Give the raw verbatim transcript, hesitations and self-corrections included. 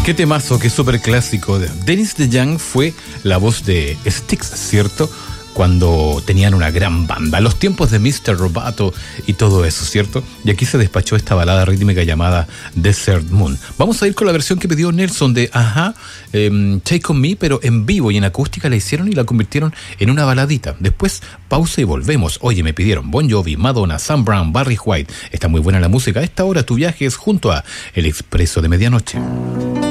Qué temazo, qué súper clásico. Dennis DeYoung fue la voz de Styx, ¿cierto? Cuando tenían una gran banda, los tiempos de míster Roboto y todo eso, ¿cierto? Y aquí se despachó esta balada rítmica llamada Desert Moon. Vamos a ir con la versión que pidió Nelson de Ajá, eh, Take On Me, pero en vivo y en acústica la hicieron y la convirtieron en una baladita. Después, pausa y volvemos. Oye, me pidieron Bon Jovi, Madonna, Sam Brown, Barry White. Está muy buena la música. A esta hora tu viaje es junto a El Expreso de Medianoche.